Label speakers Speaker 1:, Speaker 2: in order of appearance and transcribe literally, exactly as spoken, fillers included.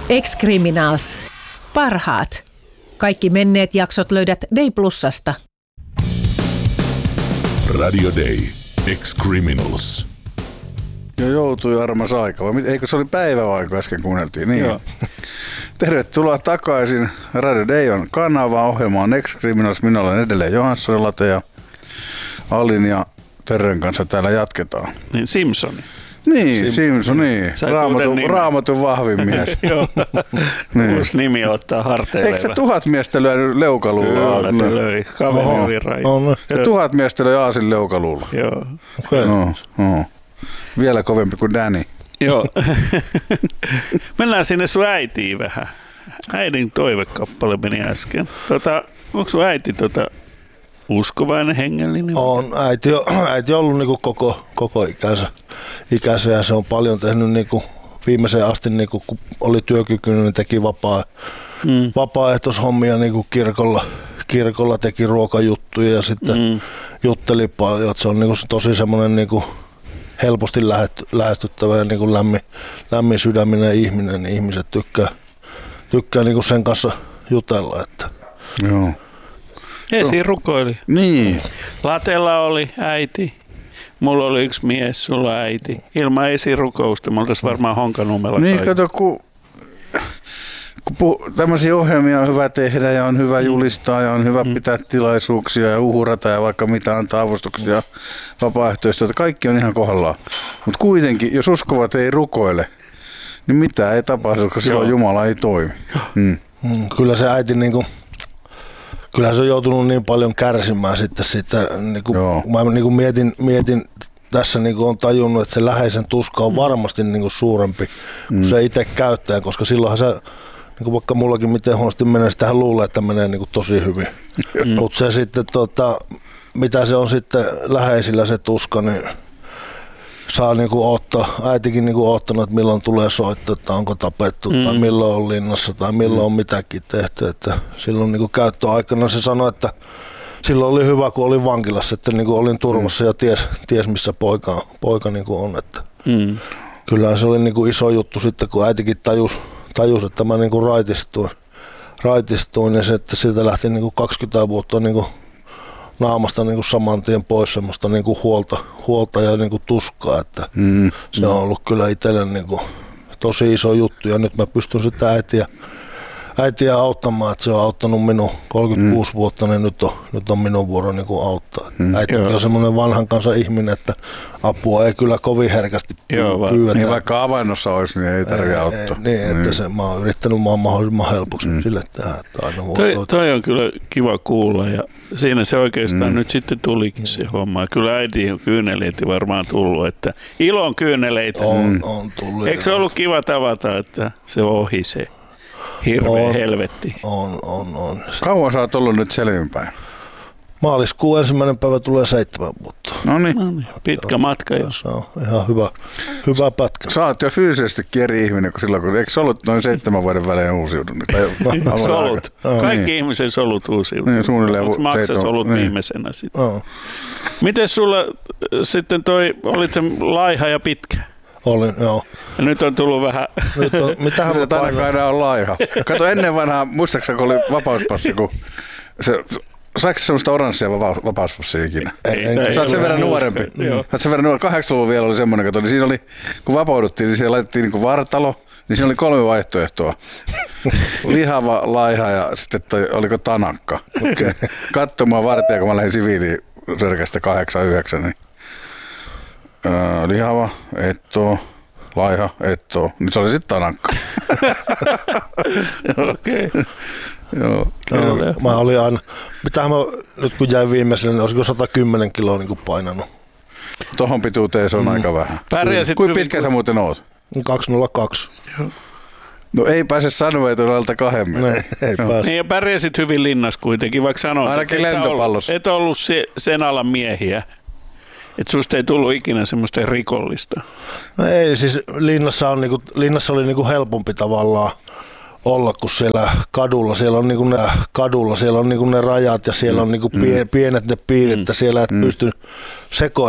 Speaker 1: Ex-Criminals. Parhaat. Kaikki menneet jaksot löydät Day Plusasta.
Speaker 2: Radio Day. Ex-Criminals.
Speaker 3: Jo joutui armas aika. Vai eikö se oli päivä vai kun äsken kuunneltiin? Niin. Joo. Tervetuloa takaisin. Radio Day on kanava. Ohjelma on Ex-Criminals. Minä olen edelleen Johansson Late ja Alin ja Terren kanssa täällä jatketaan.
Speaker 4: Niin Simpsoni.
Speaker 3: Niin, Sim- Simpson, niin. Raamatun, raamatun vahvin mies.
Speaker 4: Joo. Niin. Uusi nimi ottaa harteille.
Speaker 3: Eikö se tuhat miestä lyönyt leukaluulla?
Speaker 4: Kyllä se löi. Kaveri oli raju.
Speaker 3: Ja tuhat miestä löi aasin leukaluulla.
Speaker 4: Joo.
Speaker 3: Okay. No, no. Vielä kovempi kuin Danny.
Speaker 4: Joo. Mennään sinne sun äitiin vähän. Äidin toivekappale meni äsken. Tota, onko sun äiti tota uskovainen, hengellinen?
Speaker 5: On. Äiti on, äiti on ollut niinku koko, koko ikänsä, ikänsä ja se on paljon tehnyt niinku viimeiseen asti, niinku, kun oli työkykyinen, niin teki vapaa, mm. vapaaehtoishommia niinku kirkolla, kirkolla, teki ruokajuttuja ja sitten mm. jutteli paljon. Se on niinku tosi semmoinen niinku helposti lähestyttävä ja niinku lämmin, lämmin sydäminen ihminen, niin ihmiset tykkää, tykkää niinku sen kanssa jutella. Että.
Speaker 3: Joo.
Speaker 4: Esi rukoili.
Speaker 3: Niin.
Speaker 4: Latella oli äiti. Mulla oli yksi mies, sulla äiti. Ilman esirukousta me oltaisiin varmaan Honkanummella.
Speaker 3: Niin, kato, kun, kun pu, tämmöisiä ohjelmia on hyvä tehdä ja on hyvä julistaa ja on hyvä mm. pitää tilaisuuksia ja uhurata ja vaikka mitä antaa avustuksia vapaaehtoistyötä. Kaikki on ihan kohdallaan. Mutta kuitenkin, jos uskovat ei rukoile, niin mitään ei tapahdu, koska silloin Jumala ei toimi. Mm.
Speaker 5: Mm, kyllä se äiti niinku... Kyllä se on joutunut niin paljon kärsimään sitten sitä, niin kuin, mä niin kuin mietin, mietin tässä niin kuin on tajunnut, että se läheisen tuska on varmasti niin kuin suurempi kuin mm. se itse käyttäjä, koska silloinhan se, niin kuin vaikka mullakin miten huonosti menee, sitähän luulee, että menee niin kuin tosi hyvin. Mm. Mutta se sitten, tota, mitä se on sitten läheisillä se tuska, niin saa niinku ottaa, äitikin niinku ottanut, että milloin tulee soittaa, että onko tapettu mm. tai milloin on linnassa tai milloin mm. on mitäkin tehty. Että silloin niinku käyttöaikana se sanoi, että silloin oli hyvä, kun olin vankilassa, että niinku olin turvassa mm. ja ties, ties missä poika, poika niinku on. Että mm. Kyllähän se oli niinku iso juttu sitten, kun äitikin tajus, tajus että mä niinku raitistuin, raitistuin ja se, että siitä lähti niinku kaksikymmentä vuotta niinku naamasta niin kuin saman tien pois semmoista niin kuin huolta, huolta ja niin kuin tuskaa, että mm. se on ollut kyllä itselle niin kuin tosi iso juttu ja nyt mä pystyn sitä äitiä, äitiä auttamaan, että se on auttanut minun kolmekymmentäkuusi mm. vuotta, niin nyt on, nyt on minun vuoro niin kuin auttaa. Mm. Äitikin on semmoinen vanhan kansan ihminen, että apua ei kyllä kovin herkästi pyydä.
Speaker 3: Niin vaikka avainnossa olisi, niin ei tarvitse ei, auttaa.
Speaker 5: Ei, niin, että niin. Se, mä oon yrittänyt maan mahdollisimman helpoksi mm. sille tehdä. Että aina
Speaker 4: toi, toi on kyllä kiva kuulla ja siinä se oikeastaan mm. nyt sitten tulikin se homma. Kyllä äiti on kyyneleitä varmaan tullut, että ilon kyyneleitä.
Speaker 5: On, on tullut.
Speaker 4: Eikö se ollut kiva tavata, että se ohi se hirveä on, helvetti?
Speaker 5: On, on, on.
Speaker 3: Kauan sä oot ollut nyt selvinpäin?
Speaker 5: Maaliskuun ensimmäinen päivä tulee seitsemän vuotta.
Speaker 3: No niin.
Speaker 4: Pitkä Joo, matka jo.
Speaker 5: Se on ihan hyvä, hyvä pätkä.
Speaker 3: Sä oot jo fyysisesti eri ihminen kuin silloin, kun eikö solut noin seitsemän vuoden välein uusiutunut?
Speaker 4: Solut. Kaikki niin. Ihmisen solut uusiutunut. Niin, suunnilleen. Onko maksasolut niin. Viimeisenä sitten? Oh. Miten sulla sitten toi, olit se laiha ja pitkä?
Speaker 5: Olin, joo.
Speaker 4: Ja nyt on tullut vähän...
Speaker 5: Nyt on, mitähän
Speaker 3: se ainakaan enää on laiha. Kato ennen vanhaa, muistaakseni kun oli vapauspassi, kun se... Saiko semmoista oranssia vapauspassia ikinä?
Speaker 5: Ei, ei,
Speaker 3: sä oot sen verran nuorempi. Sä oot sen verran nuorempi. kahdeksankymmentäluvun vielä oli semmoinen, kato, niin siinä oli, kun vapauduttiin, niin siellä laitettiin niin kuin vartalo, niin siinä oli kolme vaihtoehtoa. Lihava, laiha ja sitten toi, oliko tanakka. Okay. Katsomaan vartija, kun mä lähdin siviiliin sörkästä kahdeksan yhdeksän, niin öö, lihava, etto, laiha, etto, niin se oli sitten tanakka.
Speaker 4: Okei. Okay.
Speaker 3: Joo,
Speaker 5: no, mä olin aina, mitähän mä nyt kun jäin viimeiselle, niin olisiko sata kymmenen kiloa niin kuin painanut.
Speaker 3: Tohon pituuteen se on mm. aika vähän. Kuinka pitkä sä muuten oot?
Speaker 5: kaksi nolla kaksi.
Speaker 4: Joo.
Speaker 3: No ei pääse sanoa, että on alta kahden.
Speaker 5: Ne, ei no. pääse.
Speaker 4: Niin ja pärjäsit hyvin linnassa kuitenkin, vaikka sanoit,
Speaker 3: ainakin lentopallossa.
Speaker 4: Et ollut se, sen alan miehiä. Että susta ei tullut ikinä semmoista rikollista.
Speaker 5: No ei, siis linnassa, on niinku, linnassa oli niinku helpompi tavallaan olla kuin siellä kadulla. Siellä on niinku ne kadulla, siellä on niinku ne rajat ja siellä on niinku pienet ne piirit, mm. siellä et mm. pysty sekoilemaan.